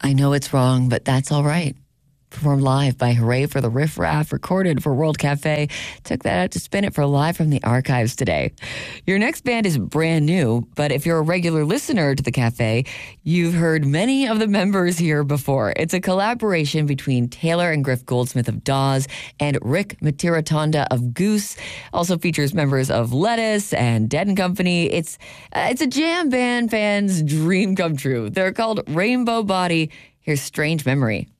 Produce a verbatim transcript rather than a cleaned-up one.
I know it's wrong, but that's all right. Performed live by Hooray for the Riff Raff, recorded for World Cafe. Took that out to spin it for Live from the Archives today. Your next band is brand new, but if you're a regular listener to the cafe, you've heard many of the members here before. It's a collaboration between Taylor and Griff Goldsmith of Dawes and Rick Matiratonda of Goose. Also features members of Lettuce and Dead and Company. It's uh, it's a jam band fan's dream come true. They're called Rainbow Body. Here's Strange Memory.